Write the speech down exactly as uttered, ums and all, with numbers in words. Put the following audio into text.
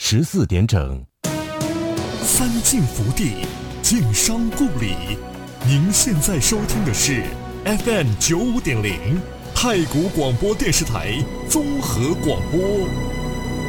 十四点整。 三晋福地，晋商故里。您现在收听的是 F M 九五点零太谷广播电视台综合广播。